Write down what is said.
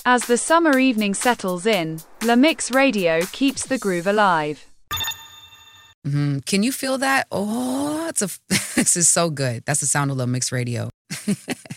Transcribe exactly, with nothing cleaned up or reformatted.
As the summer evening settles in, La Mix Radio keeps the groove alive. Mm-hmm. Can you feel that? Oh, it's a, this is so good. That's the sound of La Mix Radio.